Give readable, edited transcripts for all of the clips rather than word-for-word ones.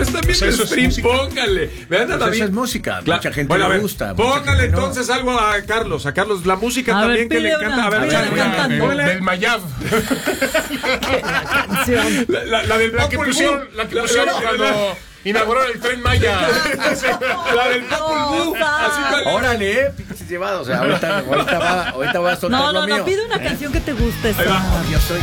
están viendo el stream, póngale. Vean a David. Esa es música, mucha gente le gusta. Póngale entonces algo a Carlos, la música a también ver, que le encanta. A ver, del Mayab. La del La que pusieron cuando inauguraron el Tren Maya. La del Popol Vuh. Órale, pinches llevados. O sea, ahorita va a soltar lo mío. No, pide una canción que te guste. Ahí va. Yo soy.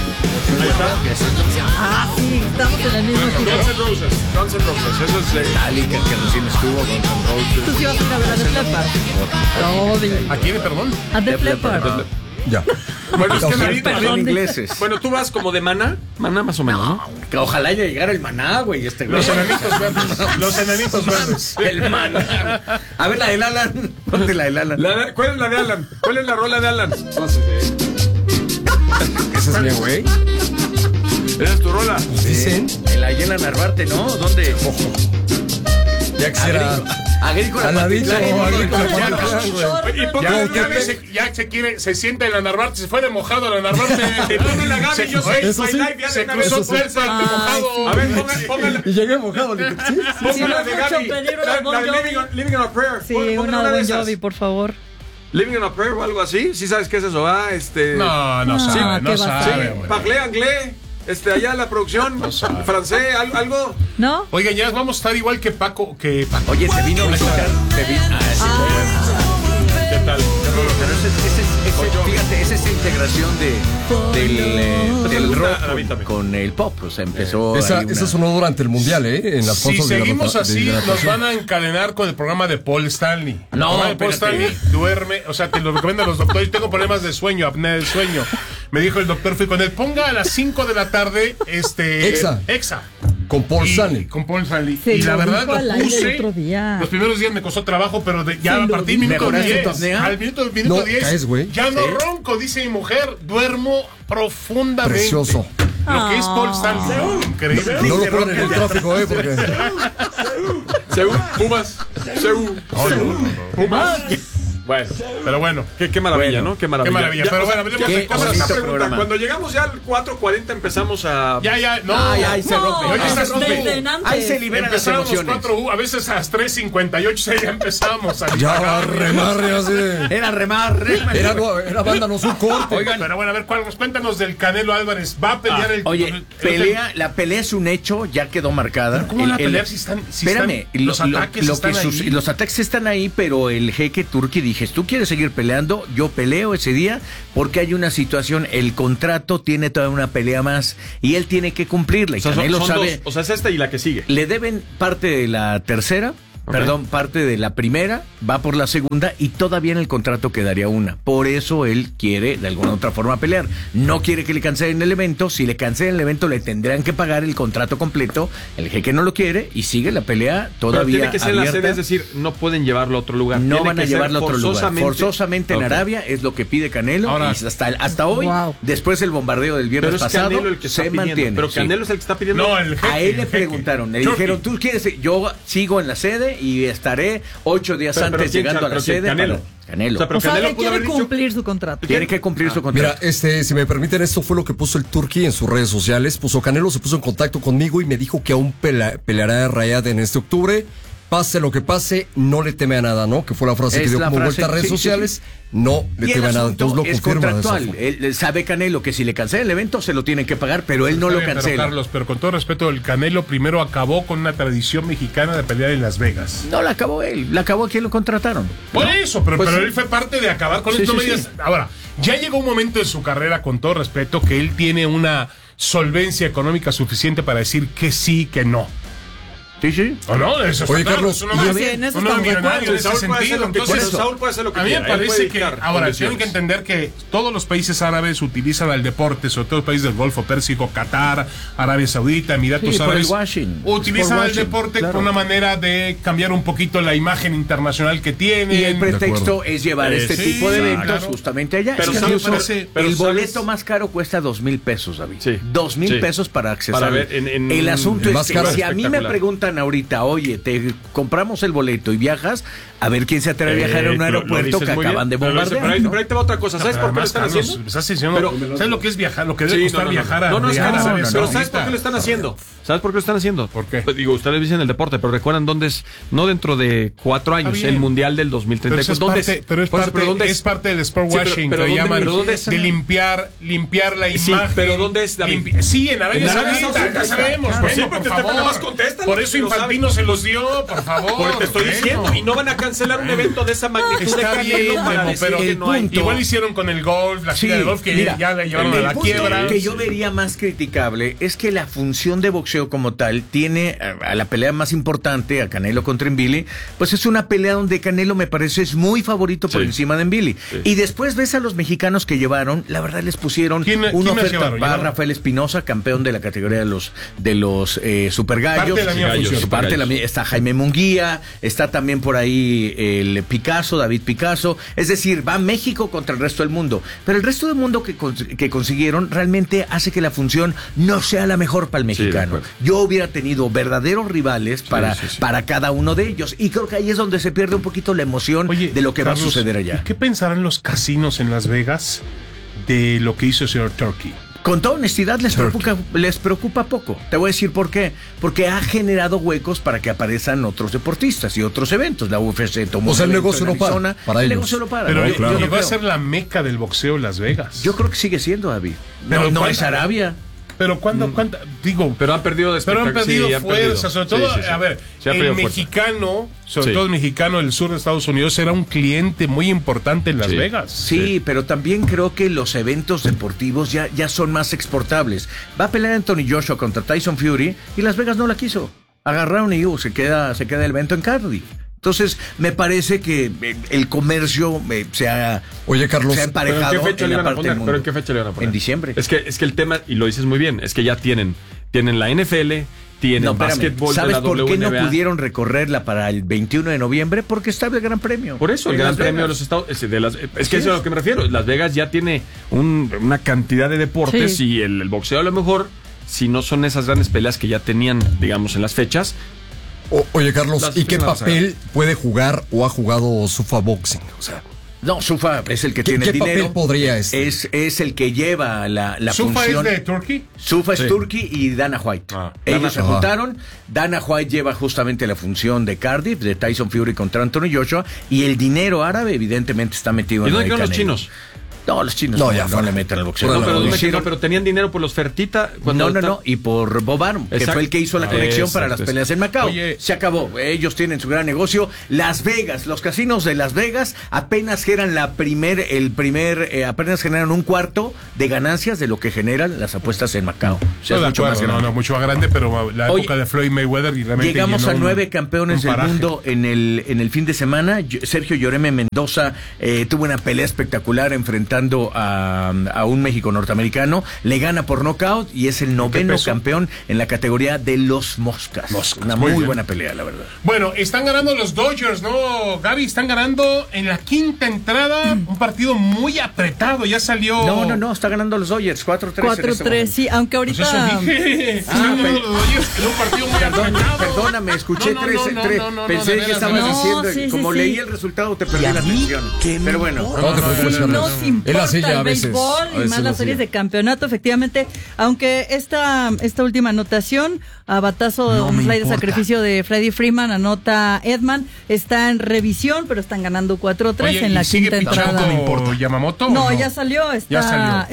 Sí, estamos en el mismo equipo. Guns N' Roses, eso es Metallica, que recién estuvo con Guns N' Roses. Tú sí vas a ir a ver a Def Leppard. ¿A quién, perdón? A Def Leppard. Ya. Bueno, es que David, Perdón, ingleses. bueno, tú vas como de Maná más o menos, ¿no? Que ojalá ya llegara el Maná, güey. Los enanitos verdes. Los enanitos verdes. El Maná. A ver, la del Alan. Ponte la del Alan. ¿Cuál es la de Alan? ¿Cuál es la rola de Alan? Ese es mi güey. Esa es tu rola. Dicen. En la Yela Narvarte, ¿no? ¿Dónde? Ya que será. Agrícola. Ya se quiere, se sienta en la Narvarte, se fue de mojado a la Narvarte. Se cruzó Celsa de mojado. A ver, póngale. Y llegué mojado. Póngala de Gaby. La de Living on a Prayer. Sí, una de Bon Jovi, por favor. Living on a Prayer o algo así. ¿Sí sabes qué es eso? No sabe. Parlé anglais. Allá la producción, francés, algo. ¿No? Oigan, ya vamos a estar igual que Paco. Oye, te vino a visitar. ¿Qué tal? Pero fíjate, es esa integración del rock con el pop. O sea, empezó. Esa sonó durante el mundial, ¿eh? En las si seguimos así, nos van a encadenar con el programa de Paul Stanley. Paul Stanley duerme, o sea, te lo recomiendan los doctores. Tengo problemas de sueño, apnea del sueño. Me dijo el doctor, fui con él, ponga a las 5 de la tarde Exa. Con Paul Stanley. Sí, y la verdad lo al aire puse. el otro día. Los primeros días me costó trabajo, pero ya a partir del minuto 10. Al minuto 10. Caes, güey. Ya no ronco, dice mi mujer. Duermo profundamente. Precioso. Lo que es Paul Stanley. Increíble. No lo ponen en el tráfico, porque. Pumas. Pumas. Bueno, pero bueno. Qué maravilla, ¿no? Qué maravilla. Ya, pero bueno, hablemos de cosas. Una pregunta. Cuando llegamos ya al 4:40 empezamos a... Ahí se rompe. Ahí se liberan las emociones. A veces a las 3:58 ya empezamos a... Ya, remarre así. Era remarre. Era bándanos un corte. Oigan, pero bueno, a ver, cuéntanos del Canelo Álvarez. ¿Va a pelear la pelea es un hecho, ya quedó marcada. ¿Cómo van a pelear si están los ataques están ahí? Los ataques están ahí, pero el jeque turqui dijo, ¿tú quieres seguir peleando? Yo peleo ese día porque hay una situación, el contrato tiene todavía una pelea más y él tiene que cumplirla. Y Canelo sabe, dos, o sea, es esta y la que sigue. Le deben parte de la tercera. Parte de la primera, va por la segunda y todavía en el contrato quedaría una. Por eso él quiere de alguna otra forma pelear. No quiere que le cancelen el evento. Si le cancelen el evento le tendrán que pagar el contrato completo. El jeque no lo quiere y sigue la pelea todavía. Pero tiene que ser abierta. La sede, es decir, no pueden llevarlo a otro lugar. No van a llevarlo a otro lugar. Forzosamente en Arabia es lo que pide Canelo. Ahora, y hasta hoy, después del bombardeo del viernes pasado, se mantiene. Pero Canelo es el que está pidiendo. No, el jeque, a él le preguntaron, le dijeron, ¿tú quieres? Yo sigo en la sede y estaré 8 días antes llegando a la sede. Canelo. O sea, él quiere cumplir su contrato. Tiene que cumplir su contrato. Mira, si me permiten, esto fue lo que puso el Turqui en sus redes sociales. Canelo se puso en contacto conmigo y me dijo que aún peleará a Rayad en este octubre. Pase lo que pase, no le teme a nada, ¿no? Que fue la frase que dio como vuelta a redes sociales. No le teme a nada. Entonces lo es confirma. Contractual. Él sabe Canelo que si le cancela el evento se lo tienen que pagar, pero él no lo cancela. Carlos, pero con todo respeto, el Canelo primero acabó con una tradición mexicana de pelear en Las Vegas. No la acabó él, la acabó quien lo contrataron. Por eso, pero él fue parte de acabar con esto. Ahora, ya llegó un momento en su carrera, con todo respeto, que él tiene una solvencia económica suficiente para decir que sí, que no. Sí. ¿O no? Eso Oye, Carlos, uno es millonario en ese sentido. Entonces, Saúl puede hacer lo que a mí me parece que ahora tienen que condiciones. entender que todos los países árabes utilizan al deporte, sobre todo los países del Golfo Pérsico, Qatar, Arabia Saudita, Emiratos Árabes, utilizan el deporte como una manera de cambiar un poquito la imagen internacional que tienen. Y el pretexto es llevar este tipo de eventos justamente allá. Pero el boleto más caro cuesta $2,000, David. Sí. $2,000 para accesar. Para ver el asunto es que si a mí me preguntan preguntan ahorita, oye, te compramos el boleto y viajas, a ver quién se atreve a viajar a un aeropuerto que acaban de bombardear. Pero ahí te va otra cosa. ¿Sabes por qué lo están haciendo? ¿Sabes lo que es viajar? Lo que debe costar viajar a pero ¿sabes por qué lo están haciendo? ¿Sabes por qué lo están haciendo? ¿Por qué? Pues digo, ustedes dicen el deporte, pero recuerdan dónde es, no dentro de 4 años, el Mundial del 2034. Es parte del sport washing, que llaman de limpiar la imagen. Sí, pero ¿dónde es, David? Sí, en Arabia Saudita, ya sabemos. Por favor. Por eso Infantino se los dio, por favor. Porque te estoy diciendo, y no van a cancelar un evento de esa magnitud. Está bien, pero igual hicieron con el golf, la gira de golf, que ya la llevaron a la quiebra. Lo que yo vería más criticable es que la función de boxeo como tal tiene a la pelea más importante, a Canelo contra Nvili, pues es una pelea donde Canelo me parece es muy favorito por encima de Nvili. Y después ves a los mexicanos que llevaron, la verdad les pusieron una oferta. Va Rafael Espinosa, campeón de la categoría de los super gallos. Parte de la mía está Jaime Munguía, está también por ahí el David Picasso. Es decir, va México contra el resto del mundo. Pero el resto del mundo que consiguieron realmente hace que la función no sea la mejor para el mexicano. Yo hubiera tenido verdaderos rivales para cada uno de ellos. Y creo que ahí es donde se pierde un poquito la emoción de lo que va a suceder allá. ¿Qué pensarán los casinos en Las Vegas de lo que hizo el señor Turkey? Con toda honestidad les preocupa poco. Te voy a decir por qué. Porque ha generado huecos para que aparezcan otros deportistas y otros eventos. La UFC tomó el negocio no para el negocio no para. Pero yo va a ser la meca del boxeo en Las Vegas. Yo creo que sigue siendo, David. No es Arabia. Pero cuánta, digo, pero han perdido fuerza, sobre todo, a ver, el mexicano, sobre todo el mexicano del sur de Estados Unidos era un cliente muy importante en Las Vegas. Sí, pero también creo que los eventos deportivos ya son más exportables. Va a pelear Anthony Joshua contra Tyson Fury y Las Vegas no la quiso. Agarraron y se queda el evento en Cardiff. Entonces, me parece que el comercio se ha emparejado en la parte del mundo. ¿Pero en qué fecha le van a poner? En diciembre. Es que el tema, y lo dices muy bien, es que ya tienen la NFL, tienen básquetbol de la WNBA. ¿Sabes por qué no pudieron recorrerla para el 21 de noviembre? Porque está el Gran Premio. Por eso, el Gran Premio de los Estados es que eso es a lo que me refiero. Las Vegas ya tiene una cantidad de deportes y el boxeo a lo mejor, si no son esas grandes peleas que ya tenían, digamos, en las fechas. Oye, Carlos, ¿y qué papel puede jugar o ha jugado Zuffa Boxing? O sea, no, Zuffa es el que tiene el dinero. ¿Qué papel podría Es el que lleva la ¿Zuffa función. es de Turkey? Zuffa es Turkey y Dana White. Ellos se juntaron. Dana White lleva justamente la función de Cardiff, de Tyson Fury contra Anthony Joshua, y el dinero árabe evidentemente está metido en ¿Y dónde quedan los chinos? No, los chinos no le meten al boxeo. Pero tenían dinero por los Fertitta. Y por Bob Arum, que fue el que hizo la conexión para las peleas en Macao. Se acabó. Ellos tienen su gran negocio. Las Vegas, los casinos de Las Vegas apenas generan apenas generan un cuarto de ganancias de lo que generan las apuestas en Macao. O sea, mucho más grande, pero la época de Floyd Mayweather y realmente llegamos a 9 campeones del mundo en el fin de semana. Sergio Lloreme Mendoza tuvo una pelea espectacular enfrentando a un México norteamericano, le gana por nocaut y es el 9º campeón en la categoría de los moscas. Una muy buena pelea, la verdad. Bueno, están ganando los Dodgers, ¿no, Gaby? Están ganando en la quinta entrada, un partido muy apretado, ya salió... No, está ganando los Dodgers, 4-3. 4-3, sí, aunque ahorita... Pues eso dije. Un partido muy apretado. Perdóname, escuché 3. Pensé que estabas diciendo, como leí el resultado, te perdí la atención. Pero bueno. No importa el béisbol y más las series de campeonato, efectivamente, aunque esta última anotación, a batazo, un fly de sacrificio de Freddie Freeman, anota Edman, está en revisión, pero están ganando 4-3 en la quinta entrada. ¿No importa Yamamoto? No, ya salió, está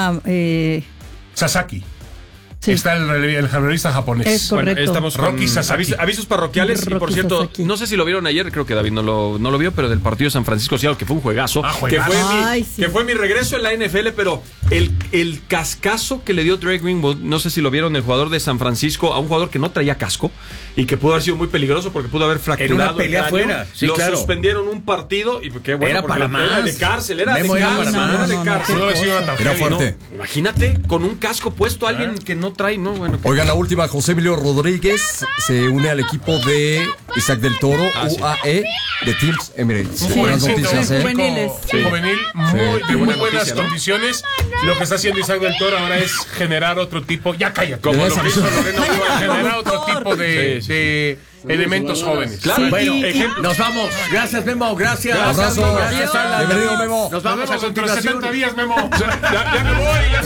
Sasaki. Sí. Está el relevista japonés. Es correcto. Bueno, estamos Rocky Sasaki. Avisos parroquiales. Rocky y por cierto, Sasaki. No sé si lo vieron ayer, creo que David no lo vio, pero del partido de San Francisco Seattle, que fue un juegazo. Que fue mi regreso en la NFL, pero el cascazo que le dio Drake Greenwood, no sé si lo vieron, el jugador de San Francisco, a un jugador que no traía casco y que pudo haber sido muy peligroso porque pudo haber fracturado. Era una pelea afuera. Sí, lo suspendieron un partido y qué bueno, era para más. Era de cárcel, era de cárcel. Era fuerte. Imagínate, con un casco puesto alguien que no trae, no, bueno. Oigan, la última, José Emilio Rodríguez se une al equipo de Isaac del Toro, UAE, de Teams Emirates. Sí, buenas noticias, juveniles. Juvenil, muy buenas condiciones. Lo que está haciendo Isaac del Toro ahora es generar otro tipo. Ya cállate. Como lo que hizo Lorena Ochoa, generar otro tipo de elementos jóvenes. Claro, bueno, nos vamos. Gracias, Memo. Gracias. Abrazo. Gracias, Bienvenido, Memo. Nos vamos a dentro de continuación. 70 días, Memo. Ya me voy.